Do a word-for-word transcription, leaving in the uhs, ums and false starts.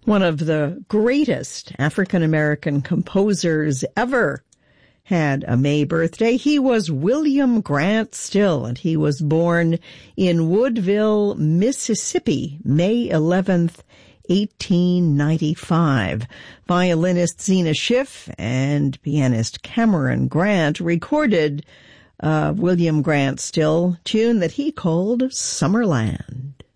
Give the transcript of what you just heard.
One of the greatest African-American composers ever had a May birthday. He was William Grant Still, and he was born in Woodville, Mississippi, May eleventh, eighteen ninety-five. Violinist Zena Schiff and pianist Cameron Grant recorded uh, William Grant Still tune that he called Summerland.